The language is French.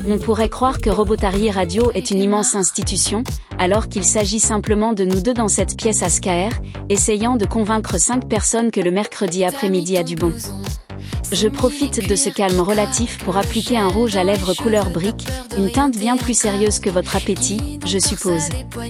On pourrait croire que Robotary Radio est une immense institution, alors qu'il s'agit simplement de nous deux dans cette pièce à Skaer, essayant de convaincre 5 personnes que le mercredi après-midi a du bon. Je profite de ce calme relatif pour appliquer un rouge à lèvres couleur brique, une teinte bien plus sérieuse que votre appétit, je suppose.